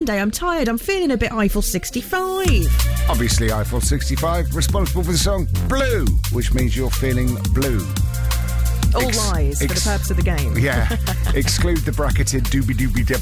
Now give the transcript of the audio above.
Monday. I'm tired. I'm feeling a bit Eiffel 65. Obviously, Eiffel 65, responsible for the song Blue, which means you're feeling blue. All lies for the purpose of the game. Yeah. Exclude the bracketed doobie-doobie